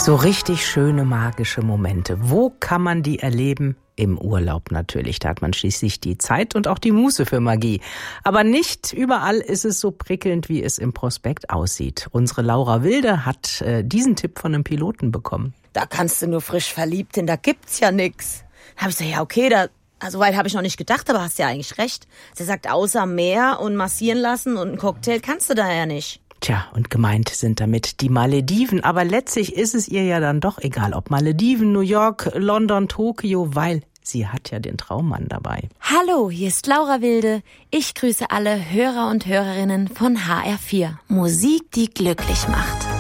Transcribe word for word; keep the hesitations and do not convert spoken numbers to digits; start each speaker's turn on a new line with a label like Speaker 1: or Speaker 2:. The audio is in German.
Speaker 1: So richtig schöne magische Momente. Wo kann man die erleben? Im Urlaub natürlich. Da hat man schließlich die Zeit und auch die Muße für Magie. Aber nicht überall ist es so prickelnd, wie es im Prospekt aussieht. Unsere Laura Wilde hat äh, diesen Tipp von einem Piloten bekommen.
Speaker 2: Da kannst du nur frisch verliebt hin, da gibt's ja nix. Da hab ich gesagt, ja okay, da, also weit habe ich noch nicht gedacht, aber hast ja eigentlich recht. Sie sagt, außer Meer und massieren lassen und einen Cocktail kannst du da ja nicht.
Speaker 1: Tja, und gemeint sind damit die Malediven. Aber letztlich ist es ihr ja dann doch egal, ob Malediven, New York, London, Tokio, weil sie hat ja den Traummann dabei.
Speaker 3: Hallo, hier ist Laura Wilde. Ich grüße alle Hörer und Hörerinnen von H R vier. Musik, die glücklich macht.